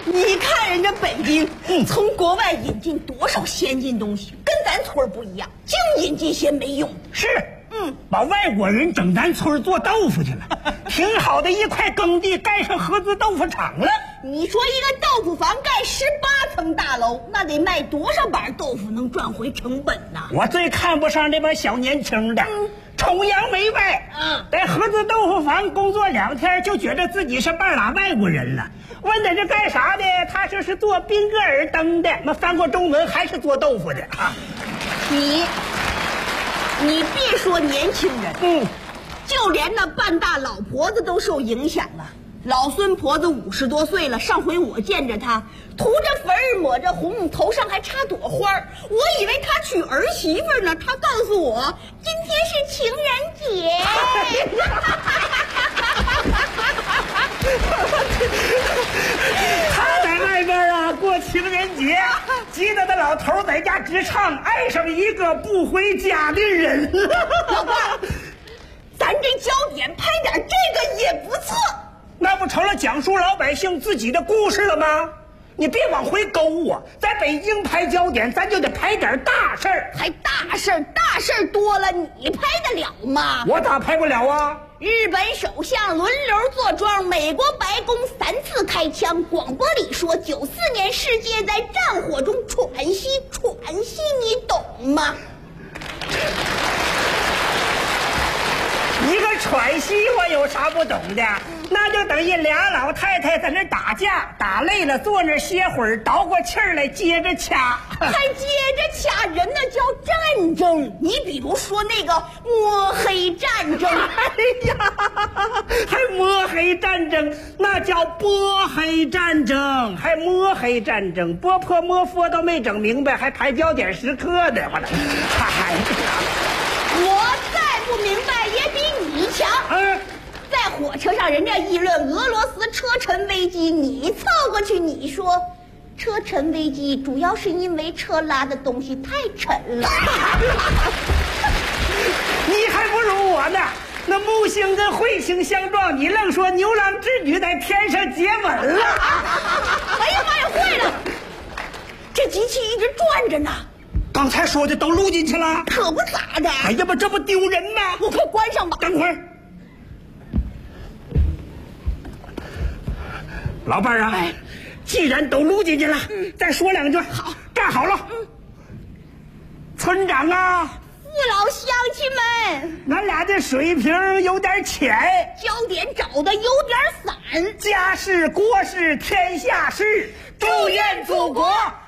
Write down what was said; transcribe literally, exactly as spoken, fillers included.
你看人家北京，嗯，从国外引进多少先进东西，跟咱村不一样，净引进些没用的。 是，嗯，把外国人整咱村做豆腐去了，挺好的一块耕地盖上合资豆腐厂了。 你说一个豆腐房盖十八层大楼，那得卖多少板豆腐能赚回成本呢？ 我最看不上这帮小年轻的。嗯，崇洋媚外，嗯，在合资豆腐房工作两天就觉得自己是半拉外国人了。问他这干啥的，他说是做宾格尔登的。那翻过中文还是做豆腐的啊。 你，你别说年轻人，嗯，就连那半大老婆子都受影响了。老孙婆子五十多岁了，上回我见着她，涂着粉儿抹着红，头上还插朵花儿，我以为她娶儿媳妇呢。她告诉我今天是情人节。 他在外边啊过情人节，急得那老头在家直唱爱上一个不回家的人。 老伴，咱这焦点拍点这个也不错。 那不成了讲述老百姓自己的故事了吗？你别往回勾我，在北京拍焦点，咱就得拍点大事儿。 还大事儿，大事儿多了，你拍得了吗？ 我咋拍不了啊？ 日本首相轮流坐庄，美国白宫三次开枪，广播里说九四年世界在战火中喘息，喘息，你懂吗？ 一个喘息我有啥不懂的？那就等于俩老太太在那打架，打累了坐那歇会儿，倒过气儿来接着掐， 还接着掐人，那叫战争。你比如说那个摸黑战争， 哎呀，还摸黑战争，那叫波黑战争，还摸黑战争，波破摸佛都没整明白，还排焦点时刻的，我这，哎呀， 我再不明白也比你强。嗯。在火车上，人家议论俄罗斯车沉危机，你凑过去你说车沉危机主要是因为车拉的东西太沉了。 你还不如我呢，那木星跟彗星相撞，你愣说牛郎织女在天上接吻了。 哎呀妈呀，坏了，这机器一直转着呢。 刚才说的都录进去了？ 可不咋的。 哎呀妈，这不丢人吗？ 我快关上吧。 等会儿，老伴儿啊，哎，既然都录进去了，嗯，再说两句。好，站好了。嗯，村长啊， 父老乡亲们， 俺俩的水平有点浅， 焦点找的有点散， 家事国事天下事，祝愿祖国